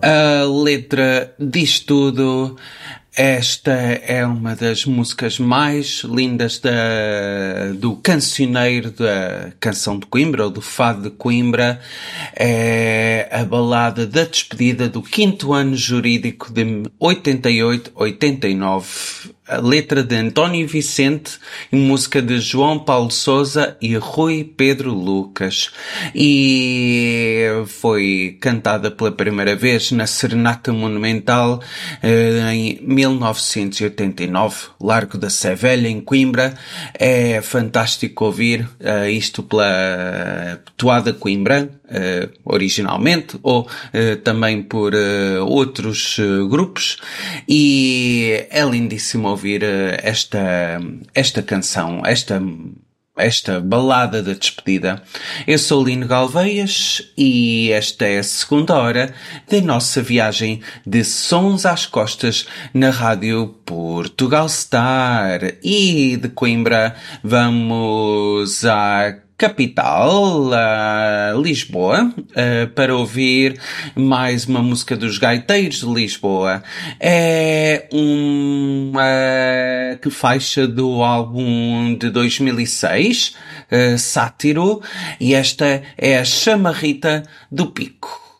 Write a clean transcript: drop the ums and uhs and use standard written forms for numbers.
A letra diz tudo. Esta é uma das músicas mais lindas do cancioneiro da Canção de Coimbra, ou do Fado de Coimbra. É a balada da despedida do 5º ano jurídico de 88-89. A letra de António Vicente e música de João Paulo Sousa e Rui Pedro Lucas. E foi cantada pela primeira vez na Serenata Monumental em 1989, Largo da Sé Velha, em Coimbra. É fantástico ouvir isto pela Toada Coimbra, originalmente, ou também por outros grupos, e é lindíssimo ouvir esta canção, esta balada da despedida. Eu sou Lino Galveias e esta é a segunda hora da nossa viagem de sons às costas na Rádio Portugal Star. E de Coimbra vamos à capital, Lisboa, para ouvir mais uma música dos Gaiteiros de Lisboa. É uma faixa do álbum de 2006, Sátiro, e esta é a Chamarrita do Pico.